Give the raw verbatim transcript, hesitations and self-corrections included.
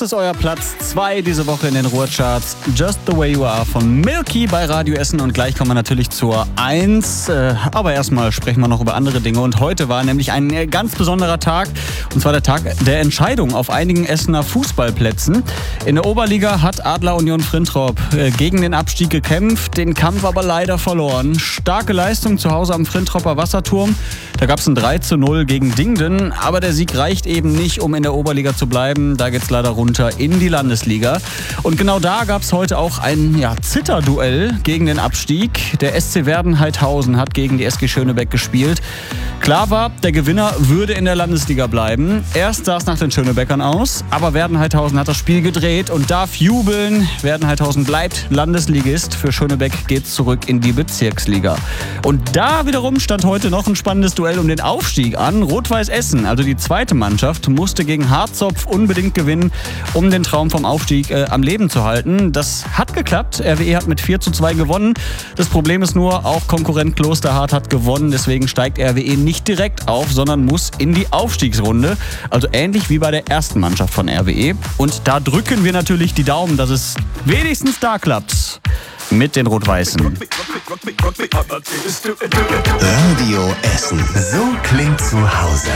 ist euer Platz zwei diese Woche in den Ruhrcharts. Just the Way You Are von Milky bei Radio Essen. Und gleich kommen wir natürlich zur eins. Aber erstmal sprechen wir noch über andere Dinge. Und heute war nämlich ein ganz besonderer Tag. Und zwar der Tag der Entscheidung auf einigen Essener Fußballplätzen. In der Oberliga hat Adler Union Frintrop gegen den Abstieg gekämpft, den Kampf aber leider verloren. Starke Leistung zu Hause am Frintropper Wasserturm. Da gab es ein drei zu null gegen Dingden. Aber der Sieg reicht eben nicht, um in der Oberliga zu bleiben. Da geht's leider runter in die Landesliga. Und genau da gab es heute auch ein ja, Zitterduell gegen den Abstieg. Der S C Werdenheidhausen hat gegen die S G Schönebeck gespielt. Klar war, der Gewinner würde in der Landesliga bleiben. Erst sah es nach den Schönebeckern aus, aber Werdenheidhausen hat das Spiel gedreht und darf jubeln. Werdenheidhausen bleibt Landesligist. Für Schönebeck geht's zurück in die Bezirksliga. Und da wiederum stand heute noch ein spannendes Duell um den Aufstieg an. Rot-Weiß Essen, also die zweite Mannschaft, musste gegen Harzopf unbedingt gewinnen, um den Traum vom Aufstieg äh, am Leben zu halten. Das hat geklappt. R W E hat mit vier zu zwei gewonnen. Das Problem ist nur, auch Konkurrent Klosterhardt hat gewonnen. Deswegen steigt R W E nicht direkt auf, sondern muss in die Aufstiegsrunde. Also ähnlich wie bei der ersten Mannschaft von R W E. Und da drücken wir natürlich die Daumen, dass es wenigstens da klappt mit den Rot-Weißen. Radio Essen. So klingt zu Hause.